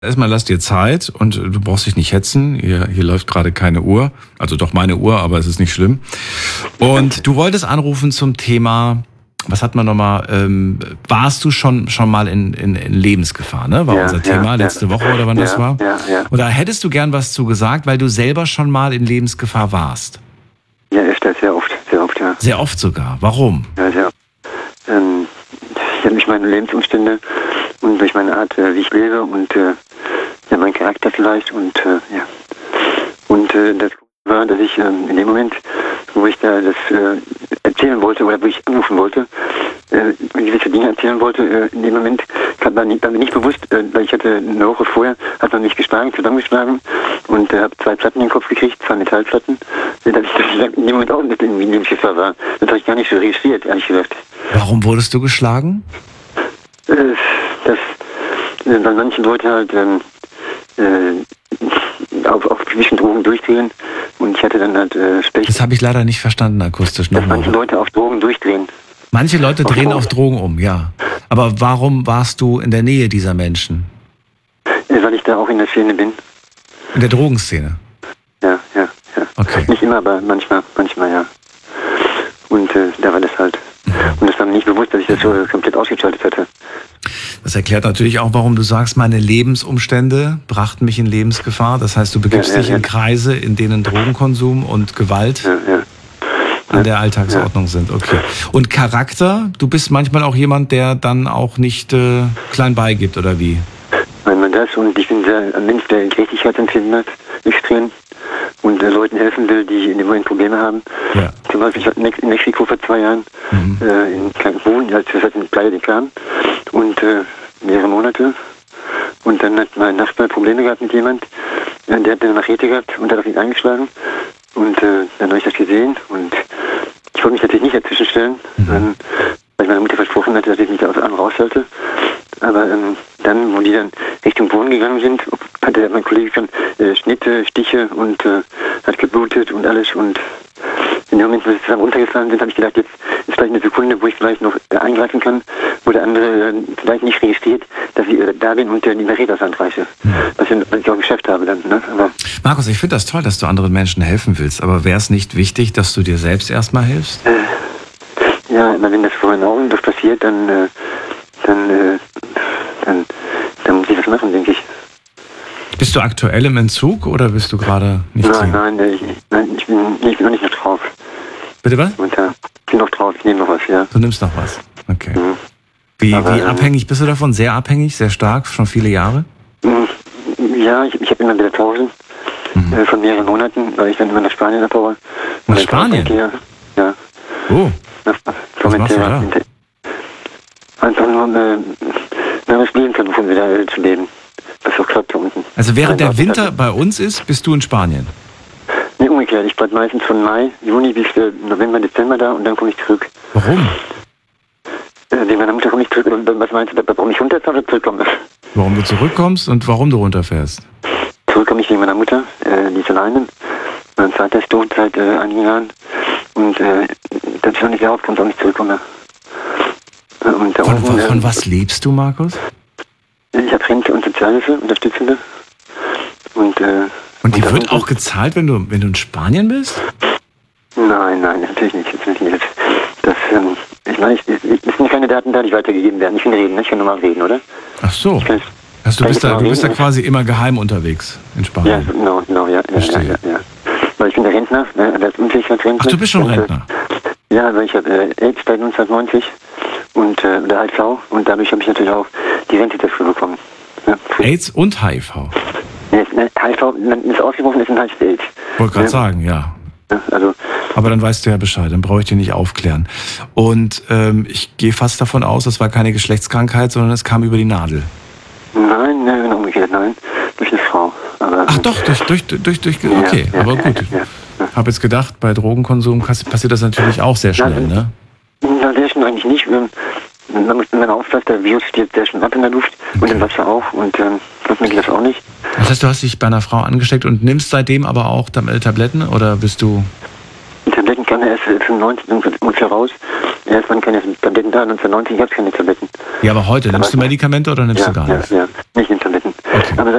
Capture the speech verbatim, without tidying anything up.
Erstmal lass dir Zeit und du brauchst dich nicht hetzen. Hier, hier läuft gerade keine Uhr. Also doch meine Uhr, aber es ist nicht schlimm. Und du wolltest anrufen zum Thema, was hat man nochmal, ähm, warst du schon schon mal in, in, in Lebensgefahr, ne? War Ja, unser Thema ja, letzte ja. Woche oder wann Ja, das war? ja, ja. Oder hättest du gern was zu gesagt, weil du selber schon mal in Lebensgefahr warst? Ja, öfter, sehr oft, sehr oft, ja. Sehr oft sogar. Warum? Ja, sehr oft. Ähm, ich habe durch meine Lebensumstände und durch meine Art, äh, wie ich lebe und äh, ja, mein Charakter vielleicht und äh, ja. Und äh, das war, dass ich ähm, in dem Moment, wo ich da das äh, erzählen wollte oder wo ich anrufen wollte, äh, gewisse Dinge erzählen wollte, äh, in dem Moment war mir nicht, nicht bewusst, äh, weil ich hatte eine Woche vorher, hat man mich geschlagen, zusammengeschlagen und äh, habe zwei Platten in den Kopf gekriegt, zwei Metallplatten, äh, dass ich in dem Moment auch nicht in Lebensgefahr war. Das habe ich gar nicht so registriert, ehrlich gesagt. Warum wurdest du geschlagen? Äh, das, äh, weil manche Leute halt ähm, äh, auf, auf gewissen Drogen durchdrehen und ich hatte dann halt äh, Specht. Das habe ich leider nicht verstanden akustisch. Dass Nochmal. manche Leute auf Drogen durchdrehen. Manche Leute Auf drehen Drogen. auf Drogen um, ja. Aber warum warst du in der Nähe dieser Menschen? Äh, weil ich da auch in der Szene bin. In der Drogenszene? Ja, ja, ja. Okay. Nicht immer, aber manchmal, manchmal ja. Und äh, da war das halt. Und es war mir nicht bewusst, dass ich das so komplett ausgeschaltet hatte. Das erklärt natürlich auch, warum du sagst, meine Lebensumstände brachten mich in Lebensgefahr. Das heißt, du begibst Ja, ja, dich ja. in Kreise, in denen Drogenkonsum und Gewalt Ja, ja. an der Alltagsordnung sind. Okay. Und Charakter? Du bist manchmal auch jemand, der dann auch nicht äh, klein beigibt, oder wie? Einmal das und ich bin sehr ein Mensch, der Gerechtigkeitsempfinden hat, extrem. Und äh, Leuten helfen will, die in dem Moment Probleme haben. Ja. Zum Beispiel, ich war in Mexiko vor zwei Jahren, Mhm. äh, in Cancun, also das heißt in Playa del Carmen, und äh, mehrere Monate. Und dann hat mein Nachbar Probleme gehabt mit jemand, äh, der hat eine Machete gehabt und hat auf ihn eingeschlagen. Und äh, dann habe ich das gesehen und ich wollte mich natürlich nicht dazwischen stellen, Mhm. ähm, weil ich meiner Mutter versprochen hatte, dass ich mich aus allem raushalte. Aber ähm, dann, wo die dann Richtung Wohnen gegangen sind, hatte mein Kollege schon äh, Schnitte, Stiche und äh, hat geblutet und alles. Und in dem Moment, wo sie zusammen runtergefallen sind, habe ich gedacht, jetzt ist vielleicht eine Sekunde, wo ich vielleicht noch äh, eingreifen kann, wo der andere äh, vielleicht nicht registriert, dass ich äh, da bin und äh, die Machete aus der Hand reiße. Mhm. Was, ich, was ich auch geschafft habe dann. Ne? Aber, Markus, ich finde das toll, dass du anderen Menschen helfen willst. Aber wäre es nicht wichtig, dass du dir selbst erstmal hilfst? äh, ja, immer wenn das vor den Augen das passiert, dann, äh, dann, äh, dann, dann muss ich das machen, denke ich. Bist du aktuell im Entzug oder bist du gerade nicht Nein, drin? nein, ich, nein ich, bin, ich bin noch nicht noch drauf. Bitte was? Und, äh, ich bin noch drauf, ich nehme noch was, ja. Du nimmst noch was. Okay. Mhm. Wie, Aber, wie ähm, abhängig bist du davon? Sehr abhängig? Sehr stark? Schon viele Jahre? Ja, ich, ich habe immer wieder Pausen Mhm. äh, von mehreren Monaten, weil ich dann immer nach Spanien abhaue. Nach Und Spanien? dann- Ja, Oh, nach Was machst du da? Einfach nur äh, nach das Leben versuchen, wieder äh, zu leben. Was auch klappt da unten. also während der Nein, Winter bei uns ist, bist du in Spanien. Nee, umgekehrt. Ich bleibe meistens von Mai, Juni bis äh, November, Dezember da und dann komme ich zurück. Warum? Äh, wegen meiner Mutter komme ich zurück. Und was meinst du, warum ich runterfahre oder zurückkomme? Warum du zurückkommst und warum du runterfährst? Zurück komme ich wegen meiner Mutter, äh, die ist alleine. Mein Vater ist tot seit äh, einigen Jahren. Und äh, dass ich noch nicht rauskomme, auch nicht zurückkomme. Äh, Und da Von, unten, von, äh, von was lebst du, Markus? ich habe Rente und Sozialhilfe, Unterstützende. Und, äh, Und die da wird unten- auch gezahlt, wenn du, wenn du in Spanien bist? Nein, nein, natürlich nicht. Natürlich nicht. Das, ähm, ich meine, ich, ich, es sind keine Daten da, die weitergegeben werden. Ich kann reden, ne? Ich kann normal reden, oder? Ach so. Ich kann, Also du bist da, du bist da Ja, quasi immer geheim unterwegs in ja, Spanien. genau, genau, ja. ja, ja, Verstehe. ja, ja. Weil ich bin der Rentner, ne, als Unfähigkeitsrentner. Ach, du bist schon Und, äh, Rentner. Ja, also ich habe äh, AIDS seit neunzehnhundertneunzig und äh, der H I V und dadurch habe ich natürlich auch die Rente dafür bekommen. Ja. AIDS und H I V. Nee, ne, H I V man ist ausgebrochen, ist ein H I V-AIDS. Wollte gerade Ja. sagen, ja. Ja, also, Aber dann weißt du ja Bescheid, dann brauche ich dir nicht aufklären. Und ähm, ich gehe fast davon aus, das war keine Geschlechtskrankheit, sondern es kam über die Nadel. nein, nein, genau umgekehrt, nein, durch eine Frau. Aber, Ach doch, durch, durch, durch, durch, Ja, okay, ja, aber ja, gut. ja, ja. Hab jetzt gedacht, bei Drogenkonsum passiert das natürlich auch sehr schnell, ne? Na, sehr schnell eigentlich nicht. Ähm, Man muss immer aufpassen, der Virus steht sehr schnell ab in der Luft und im Wasser auch und ähm, sonst geht das auch nicht. Das heißt, du hast dich bei einer Frau angesteckt und nimmst seitdem aber auch Tab- äh, Tabletten oder bist du... Die Tabletten kann er erst fünfundneunzig ungefähr raus. Erst wann kann er Tabletten da, neunzehnhundertneunzig, ich habe keine Tabletten. Ja, aber heute, nimmst du Medikamente oder nimmst Ja, du gar ja, nichts? ja, nicht in Tabletten. Okay. Aber